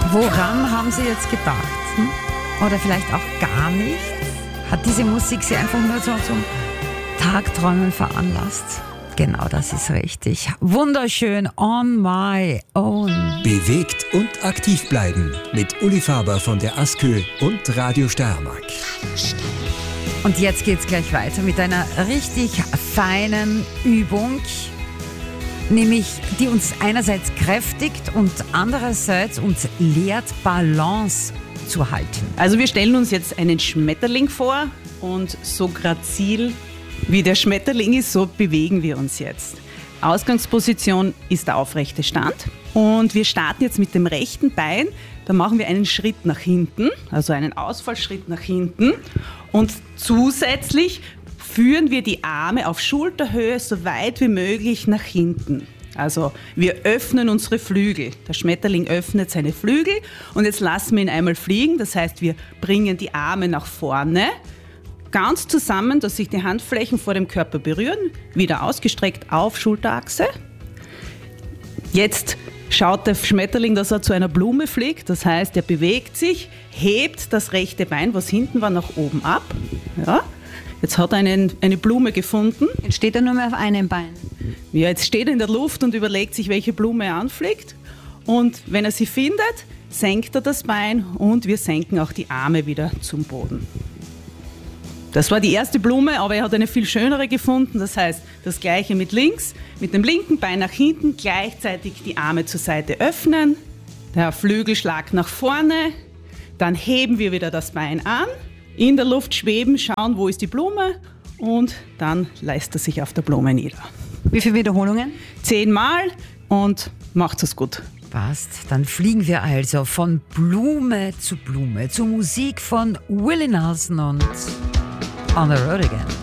Woran haben Sie jetzt gedacht? Oder vielleicht auch gar nicht? Hat diese Musik Sie einfach nur so zum Tagträumen veranlasst? Genau, das ist richtig. Wunderschön, On My Own. Bewegt und aktiv bleiben mit Uli Faber von der ASKÖ und Radio Steiermark. Und jetzt geht's gleich weiter mit einer richtig feinen Übung, nämlich die uns einerseits kräftigt und andererseits uns lehrt, Balance zu halten. Also wir stellen uns jetzt einen Schmetterling vor und so grazil wie der Schmetterling ist, so bewegen wir uns jetzt. Ausgangsposition ist der aufrechte Stand und wir starten jetzt mit dem rechten Bein. Da machen wir einen Schritt nach hinten, also einen Ausfallschritt nach hinten und zusätzlich führen wir die Arme auf Schulterhöhe so weit wie möglich nach hinten. Also wir öffnen unsere Flügel. Der Schmetterling öffnet seine Flügel und jetzt lassen wir ihn einmal fliegen. Das heißt, wir bringen die Arme nach vorne, ganz zusammen, dass sich die Handflächen vor dem Körper berühren, wieder ausgestreckt auf Schulterachse. Jetzt schaut der Schmetterling, dass er zu einer Blume fliegt, das heißt, er bewegt sich, hebt das rechte Bein, was hinten war, nach oben ab. Ja. Jetzt hat er eine Blume gefunden. Jetzt steht er nur mehr auf einem Bein. Ja, jetzt steht er in der Luft und überlegt sich, welche Blume er anfliegt. Und wenn er sie findet, senkt er das Bein und wir senken auch die Arme wieder zum Boden. Das war die erste Blume, aber er hat eine viel schönere gefunden. Das heißt, das Gleiche mit links, mit dem linken Bein nach hinten, gleichzeitig die Arme zur Seite öffnen, der Flügelschlag nach vorne, dann heben wir wieder das Bein an, in der Luft schweben, schauen, wo ist die Blume und dann lässt er sich auf der Blume nieder. Wie viele Wiederholungen? 10 Mal und macht es gut. Passt, dann fliegen wir also von Blume zu Musik von Willie Nelson und On the Road Again.